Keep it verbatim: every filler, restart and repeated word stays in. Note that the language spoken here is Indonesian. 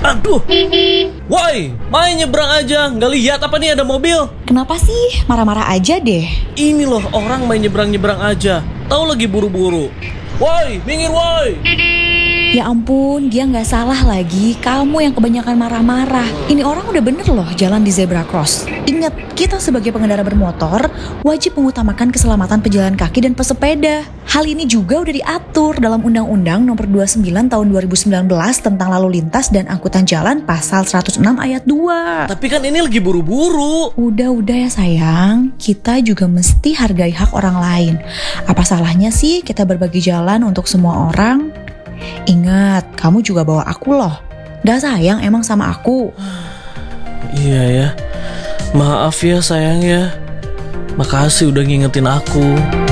Aduh. Woi, main nyebrang aja. Nggak lihat apa nih ada mobil? Kenapa sih? Marah-marah aja deh. Ini loh orang main nyebrang-nyebrang aja. Tahu lagi buru-buru. Woi, minggir woi. Ya ampun, dia nggak salah lagi. Kamu yang kebanyakan marah-marah. Ini orang udah bener loh jalan di zebra cross. Ingat, kita sebagai pengendara bermotor wajib mengutamakan keselamatan pejalan kaki dan pesepeda. Hal ini juga udah diatur dalam Undang-Undang Nomor dua puluh sembilan Tahun dua ribu sembilan belas tentang lalu lintas dan angkutan jalan pasal seratus enam ayat dua. Tapi kan ini lagi buru-buru. Udah-udah ya sayang, kita juga mesti hargai hak orang lain. Apa salahnya sih kita berbagi jalan untuk semua orang? Ingat, kamu juga bawa aku loh. Gak sayang emang sama aku? Iya ya. Maaf ya sayang ya. Makasih udah ngingetin aku.